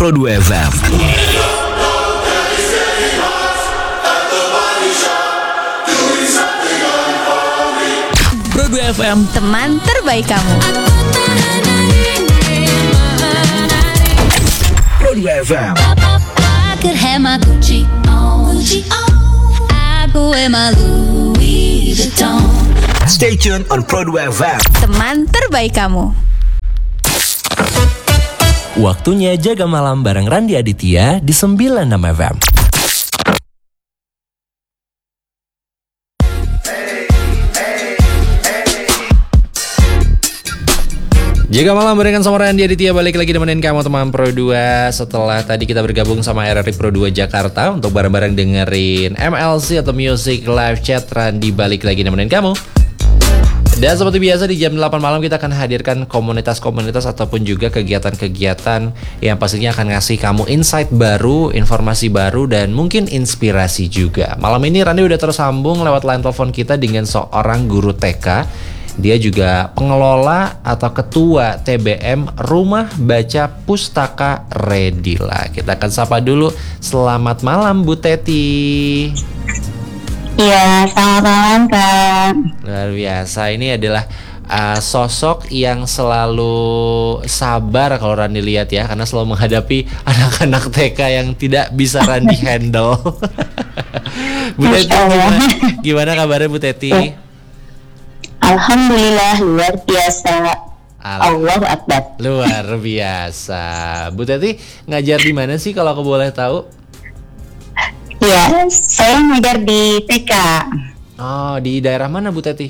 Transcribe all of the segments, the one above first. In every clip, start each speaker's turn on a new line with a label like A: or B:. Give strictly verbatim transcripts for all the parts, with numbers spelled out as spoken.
A: Pro dua F M. Pro dua F M,
B: teman terbaik kamu.
A: Pro dua F M.
C: Could have my Gucci on, Gucci on. I go in my Louis Vuitton.
A: Stay tuned on Pro dua F M.
B: Teman terbaik kamu.
D: Waktunya jaga malam bareng Randi Aditya di sembilan puluh enam F M.
E: Jaga malam barengan sama Randi Aditya, balik lagi nemenin kamu teman Pro dua. Setelah tadi kita bergabung sama R R I Pro dua Jakarta untuk bareng-bareng dengerin M L C atau Music Live Chat, Randi balik lagi nemenin kamu. Dan seperti biasa di jam delapan malam kita akan hadirkan komunitas-komunitas ataupun juga kegiatan-kegiatan yang pastinya akan ngasih kamu insight baru, informasi baru, dan mungkin inspirasi juga. Malam ini Randi udah tersambung lewat line telepon kita dengan seorang guru T K. Dia juga pengelola atau ketua T B M Rumah Baca Pustaka Redila. Kita akan sapa dulu. Selamat malam Bu Teti.
F: Iya, selamat malam Kak.
E: Luar biasa. Ini adalah uh, sosok yang selalu sabar kalau Randi lihat ya, karena selalu menghadapi anak-anak T K yang tidak bisa Randi handle. Bu Teti, gimana, gimana kabarnya Bu Teti?
F: Alhamdulillah luar biasa. Allahu Akbar.
E: Luar biasa. Bu Teti ngajar di mana sih kalau aku boleh tahu?
F: Ya, saya ngajar di T K.
E: Oh, di daerah mana Bu Teti?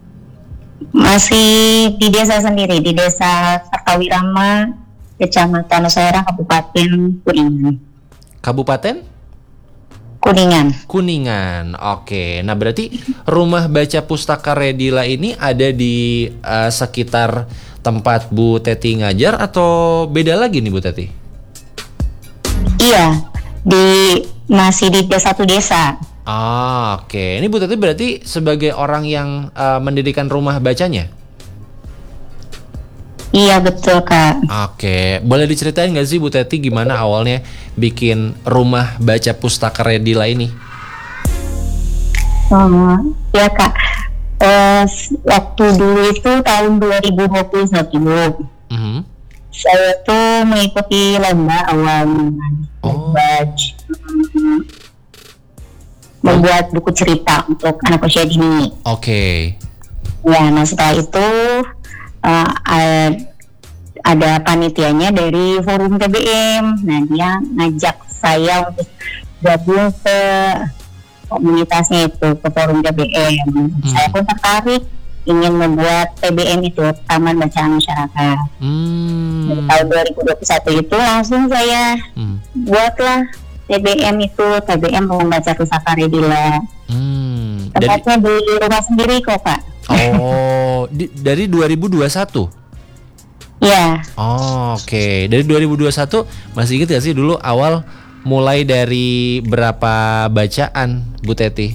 F: Masih di desa sendiri, di desa Kartawirama, Kecamatan Nusairang, Kabupaten Kuningan.
E: Kabupaten?
F: Kuningan.
E: Kuningan, oke. Nah berarti Rumah Baca Pustaka Redila ini ada di uh, sekitar tempat Bu Teti ngajar atau beda lagi nih Bu Teti?
F: Iya, di masih di satu desa.
E: Ah, oke. Ini Bu Teti berarti sebagai orang yang uh, mendirikan rumah bacanya?
F: Iya betul Kak.
E: Oke, boleh diceritain nggak sih Bu Teti gimana awalnya bikin Rumah Baca Pustaka Redila ini?
F: Oh, ya Kak. Eh, waktu dulu itu tahun dua ribu dua puluh satu. Mm-hmm. Saya tuh mengikuti lomba awal
E: oh.
F: membuat buku cerita untuk anak usia dini.
E: Oke. Okay.
F: Ya, nah setelah itu Uh, ada panitianya dari forum T B M. Nah dia ngajak saya untuk gabung ke komunitasnya itu, ke forum T B M. hmm. Saya pun tertarik ingin membuat T B M itu, Taman Bacaan Masyarakat. hmm. Dari tahun dua ribu dua puluh satu itu langsung saya hmm. buatlah T B M itu, T B M Rumah Baca Pustaka Redila. hmm. Tempatnya dari... di rumah sendiri kok Pak.
E: Oh, di, dari dua ribu dua puluh satu?
F: Iya.
E: Oh, oke. Okay. Dari dua ribu dua puluh satu, masih ingat gak sih dulu awal mulai dari berapa bacaan Bu Teti?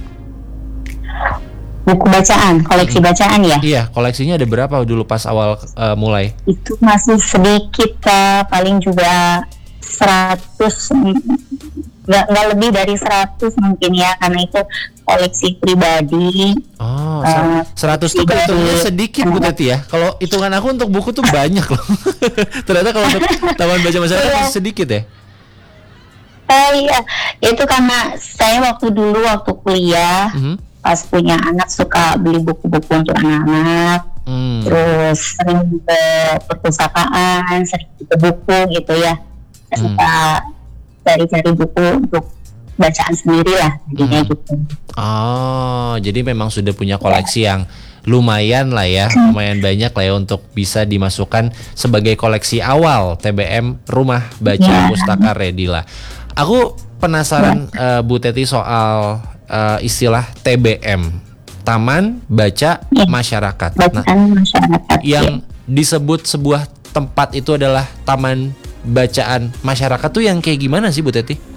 F: Buku bacaan, koleksi hmm. bacaan ya?
E: Iya, koleksinya ada berapa dulu pas awal uh, mulai?
F: Itu masih sedikit Kak, paling juga seratus, nggak nggak lebih dari seratus mungkin ya, karena itu koleksi pribadi.
E: Oh, uh, seratus itu hitungnya sedikit Bu Teti ya. Kalau hitungan aku untuk buku tuh banyak loh. Ternyata kalau untuk Taman Baca Masyarakat
F: iya.
E: masih sedikit ya.
F: Uh, iya, itu karena saya waktu dulu waktu kuliah mm-hmm. pas punya anak suka beli buku-buku untuk anak-anak. Mm. Terus sering ke perpustakaan, sering ke buku gitu ya. Saya mm. suka cari-cari buku untuk bacaan sendiri lah, jadinya hmm. gitu.
E: Oh, jadi memang sudah punya koleksi ya. yang lumayan lah ya, lumayan banyak lah ya untuk bisa dimasukkan sebagai koleksi awal T B M Rumah Baca ya. Pustaka Redila. Aku penasaran ya. uh, Bu Teti soal uh, istilah T B M, Taman Baca ya. Masyarakat.
F: Bacaan
E: nah,
F: masyarakat.
E: Yang ya. disebut sebuah tempat itu adalah Taman Bacaan Masyarakat tuh yang kayak gimana sih Bu Teti?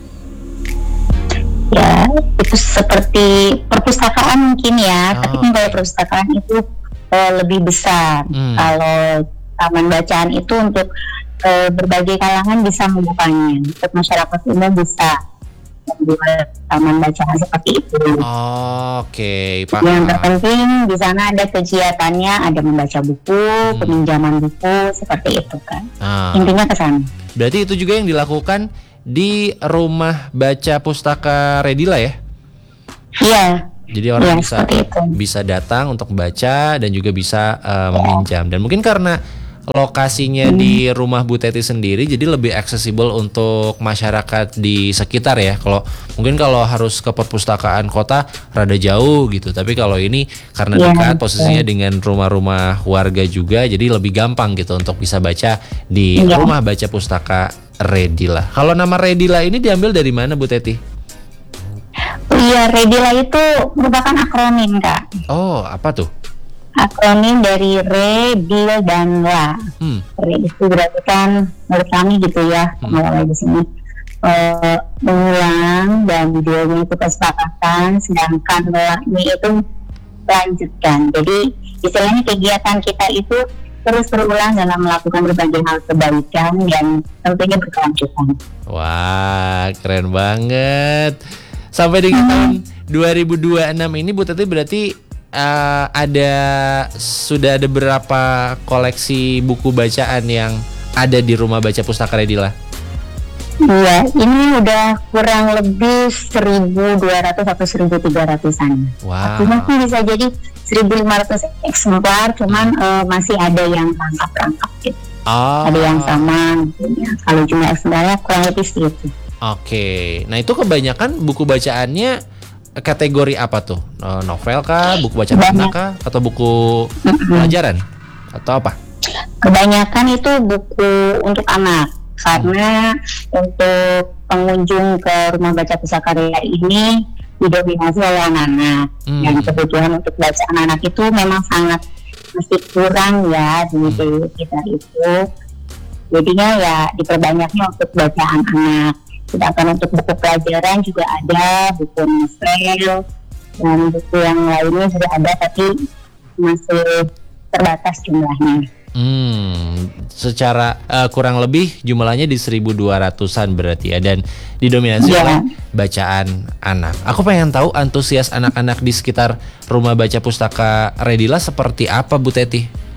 F: Ya, itu seperti perpustakaan mungkin ya, oh, tapi kan kalau perpustakaan itu uh, lebih besar. Hmm. Kalau taman bacaan itu untuk eh, berbagai kalangan bisa membukanya. Untuk masyarakat umum bisa membuat taman bacaan seperti itu.
E: Oh, Oke,
F: Yang
E: paham.
F: terpenting di sana ada kegiatannya, ada membaca buku,
E: Hmm.
F: peminjaman buku, seperti itu kan.
E: Ah,
F: Intinya ke sana.
E: berarti itu juga yang dilakukan di rumah baca pustaka Redila ya?
F: Iya,
E: Jadi orang
F: iya,
E: bisa
F: seperti itu.
E: bisa datang untuk baca dan juga bisa eh, meminjam. Dan mungkin karena lokasinya di rumah Bu Teti sendiri, jadi lebih aksesibel untuk masyarakat di sekitar ya. Kalau mungkin kalau harus ke perpustakaan kota rada jauh gitu. Tapi kalau ini karena
F: Iya,
E: dekat
F: betul.
E: posisinya dengan rumah-rumah warga juga, jadi lebih gampang gitu untuk bisa baca di
F: Iya.
E: rumah baca pustaka Redila. Kalau nama Redila ini diambil dari mana Bu Teti?
F: Iya, Redila itu merupakan akronim, Kak.
E: Oh, apa tuh?
F: Akronim dari Re, Dil, dan La.
E: Hmm.
F: Re itu berarti kan menurut kami gitu ya,
E: Hmm.
F: mulai di sini eh, mengulang, dan Dilnya itu kesepakatan, sedangkan La-nya itu lanjutkan. Jadi istilahnya kegiatan kita itu terus berulang dalam melakukan berbagai hal kebaikan yang tentunya berkelanjutan.
E: Wah, keren banget. Sampai di tahun dua ribu dua puluh enam ini Bu Teti berarti eh, ada sudah ada berapa koleksi buku bacaan yang ada di rumah baca pustaka Redila?
F: Iya, ini udah kurang lebih seribu dua ratus atau seribu tiga ratusan.
E: Wow.
F: Artinya sih bisa jadi seribu lima ratus eksemplar, cuman eh, masih ada yang rangkap-rangkap gitu.
E: Oh,
F: Ada yang sama gitu ya. Kalau jumlah eksemplarnya kurang lebih segitu.
E: Oke, nah itu kebanyakan buku bacaannya kategori apa tuh? Eh, Novel kah, buku bacaan
F: Banyak.
E: anak kah, atau buku pelajaran atau apa?
F: Kebanyakan itu buku untuk anak, karena untuk pengunjung ke rumah baca pustaka Redila ini didominasi oleh anak-anak.
E: Hmm.
F: Dan kebutuhan untuk bacaan anak itu memang sangat masih kurang ya di di kita itu. Jadinya ya diperbanyaknya untuk bacaan anak. Sedangkan untuk buku pelajaran juga ada, buku novel dan buku yang lainnya juga ada, tapi masih terbatas jumlahnya.
E: Hmm, secara eh, kurang lebih jumlahnya di seribu dua ratusan berarti ya, dan didominasi
F: Iya.
E: oleh bacaan anak. Aku pengen tahu antusias anak-anak di sekitar rumah baca pustaka Redila seperti apa Bu Teti?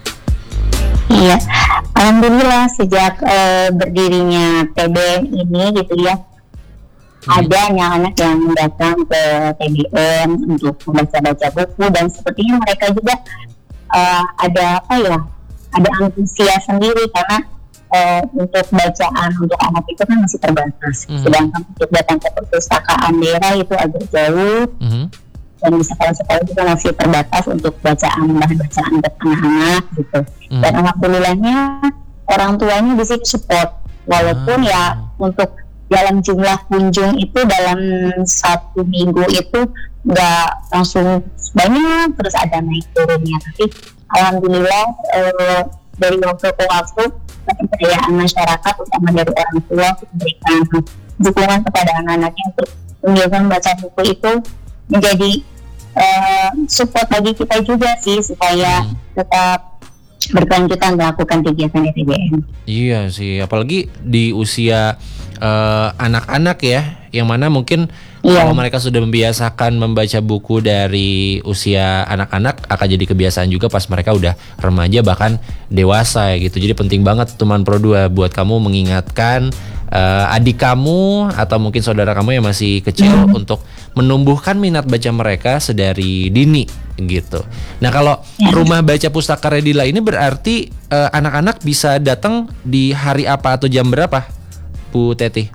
F: Iya, alhamdulillah sejak eh, berdirinya T B M ini gitu ya, ada anak-anak yang datang ke T B M untuk membaca-baca buku, dan sepertinya mereka juga eh, ada apa ya, ada antusias sendiri karena eh, untuk bacaan untuk anak itu kan masih terbatas.
E: Mhm.
F: Sedangkan untuk datang ke perpustakaan daerah itu agak jauh,
E: Mhm.
F: dan di sekolah-sekolah juga masih terbatas untuk bacaan bahan bacaan untuk anak-anak gitu.
E: Hmm.
F: Dan alhamdulillahnya orang tuanya di situ support, walaupun
E: Ah.
F: ya untuk dalam jumlah kunjung itu dalam satu minggu itu nggak langsung banyak, terus ada naik turunnya, tapi alhamdulillah eh, dari waktu ke waktu kepercayaan masyarakat utama dari orang tua untuk memberikan dukungan kepada anak-anaknya untuk menjaga baca buku itu menjadi eh, support bagi kita juga sih, supaya
E: Hmm.
F: tetap berkelanjutan melakukan kegiatan di T B M.
E: Iya sih, apalagi di usia eh, anak-anak ya, yang mana mungkin
F: Iya.
E: kalau mereka sudah membiasakan membaca buku dari usia anak-anak, akan jadi kebiasaan juga pas mereka udah remaja bahkan dewasa ya gitu. Jadi penting banget teman Pro dua buat kamu mengingatkan eh, adik kamu atau mungkin saudara kamu yang masih kecil untuk menumbuhkan minat baca mereka sedari dini gitu. Nah kalau rumah baca pustaka Redila ini berarti eh, anak-anak bisa datang di hari apa atau jam berapa, Bu Teti?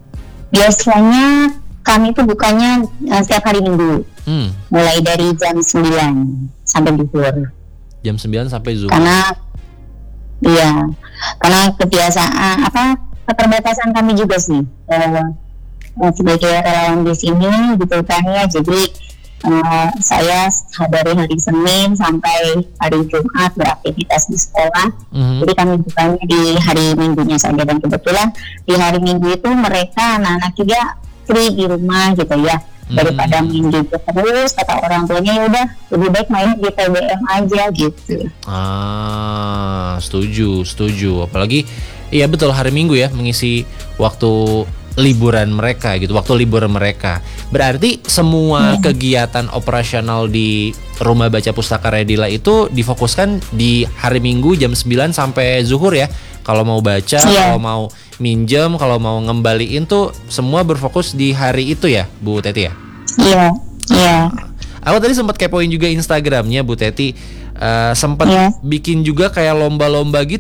F: Biasanya kami itu bukannya eh, setiap hari Minggu,
E: Hmm,
F: mulai dari jam sembilan sampai zuhur.
E: jam sembilan sampai zuhur.
F: Karena iya, karena kebiasaan apa keterbatasan kami juga sih eh, eh, sebagai relawan di sini gitu kan ya. Jadi eh, saya dari hari Senin sampai hari Jumat beraktivitas di sekolah.
E: Mhm.
F: Jadi kami bukannya di hari Minggunya saja, dan kebetulan di hari Minggu itu mereka anak-anak juga free di rumah gitu ya. Daripada
E: Hmm.
F: main gadget terus, kata orang tuanya ya udah lebih baik main di T B M aja gitu.
E: Ah, setuju, setuju. Apalagi Iya betul, hari Minggu ya, mengisi waktu liburan mereka gitu, waktu liburan mereka. Berarti semua kegiatan operasional di Rumah Baca Pustaka Radila itu difokuskan di hari Minggu jam sembilan sampai zuhur ya. Kalau mau baca,
F: Iya.
E: kalau mau minjem, kalau mau ngembaliin tuh semua berfokus di hari itu ya, Bu Teti ya?
F: Iya, iya.
E: Aku tadi sempat kepoin juga Instagramnya Bu Teti, uh, sempat
F: Iya.
E: bikin juga kayak lomba-lomba gitu